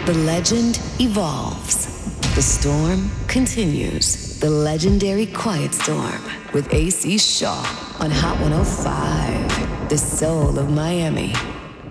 The legend evolves. The storm continues. The legendary Quiet Storm with AC Shaw on Hot 105, the soul of Miami.